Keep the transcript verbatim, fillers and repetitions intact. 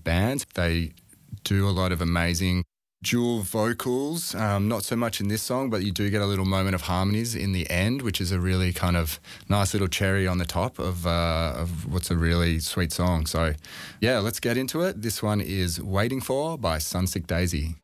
band. They do a lot of amazing dual vocals, um, not so much in this song, but you do get a little moment of harmonies in the end, which is a really kind of nice little cherry on the top of, uh, of what's a really sweet song. So, yeah, let's get into it. This one is Waiting For by Sunsick Daisy.